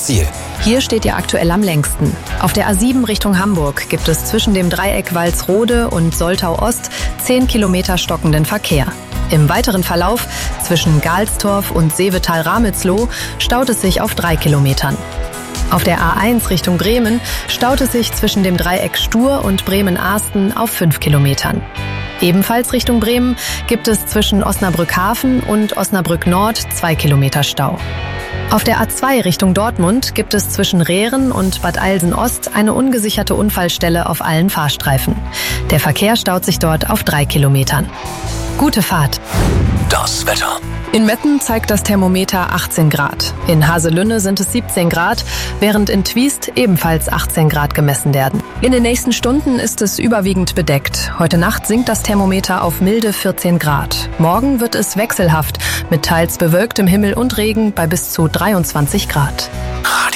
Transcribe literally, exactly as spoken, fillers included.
das Ziel. Hier steht ihr aktuell am längsten. Auf der A sieben Richtung Hamburg gibt es zwischen dem Dreieck Walsrode und Soltau Ost zehn Kilometer stockenden Verkehr. Im weiteren Verlauf zwischen Galstorf und Seevetal-Ramelsloh staut es sich auf drei Kilometern. Auf der A eins Richtung Bremen staut es sich zwischen dem Dreieck Stur und Bremen-Ahsten auf fünf Kilometern. Ebenfalls Richtung Bremen gibt es zwischen Osnabrück-Hafen und Osnabrück-Nord zwei Kilometer Stau. Auf der A zwei Richtung Dortmund gibt es zwischen Rehren und Bad Eilsen-Ost eine ungesicherte Unfallstelle auf allen Fahrstreifen. Der Verkehr staut sich dort auf drei Kilometern. Gute Fahrt. Das Wetter. In Metten zeigt das Thermometer achtzehn Grad. In Haselünne sind es siebzehn Grad, während in Twiest ebenfalls achtzehn Grad gemessen werden. In den nächsten Stunden ist es überwiegend bedeckt. Heute Nacht sinkt das Thermometer auf milde vierzehn Grad. Morgen wird es wechselhaft mit teils bewölktem Himmel und Regen bei bis zu dreiundzwanzig Grad.